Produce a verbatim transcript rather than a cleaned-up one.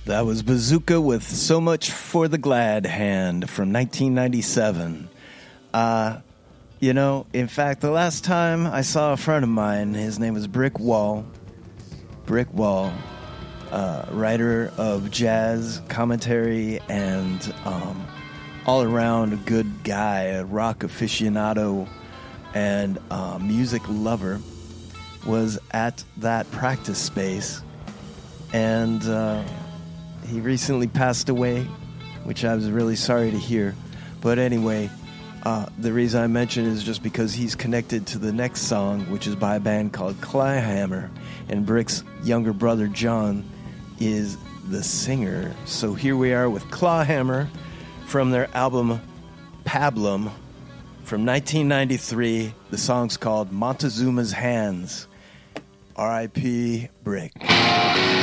That was Bazooka with So Much for the Glad Hand from nineteen ninety-seven. Uh, you know, in fact, the last time I saw a friend of mine, his name was Brick Wall. Brick Wall, uh, writer of jazz commentary and um, all-around a good guy, a rock aficionado and uh, music lover, was at that practice space. And uh, he recently passed away, which I was really sorry to hear. But anyway, uh, the reason I mention is just because he's connected to the next song, which is by a band called Clayhammer. And Brick's younger brother, John, is the singer. So here we are with Clawhammer from their album Pablum from nineteen ninety-three. The song's called Montezuma's Hands. R I P Brick.